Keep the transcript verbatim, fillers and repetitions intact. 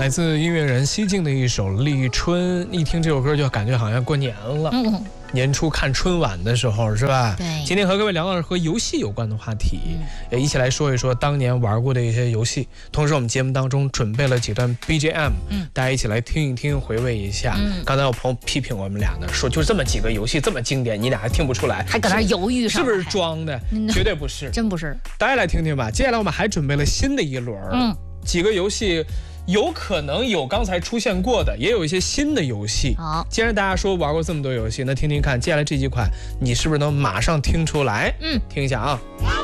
来自音乐人西晋的一首《立春》，一听这首歌就感觉好像过年了。嗯，年初看春晚的时候是吧？ 对。 今天和各位聊到是和游戏有关的话题，嗯、也一起来说一说当年玩过的一些游戏。同时，我们节目当中准备了几段 B G M， 嗯，大家一起来听一听，回味一下。嗯，刚才有朋友批评我们俩呢，说就这么几个游戏这么经典，你俩还听不出来， 还搁那犹豫上， 是不是装的？绝对不是， 真不是。 大家来听听吧。接下来我们还准备了新的一轮，嗯，几个游戏。有可能有刚才出现过的，也有一些新的游戏。好，既然大家说玩过这么多游戏，那听听看，接下来这几款你是不是能马上听出来？嗯，听一下啊。